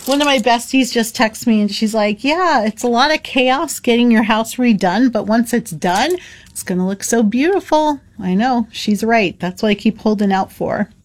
One of my besties just texted me and she's like, yeah, it's a lot of chaos getting your house redone, but once it's done, it's going to look so beautiful. I know, she's right. That's what I keep holding out for.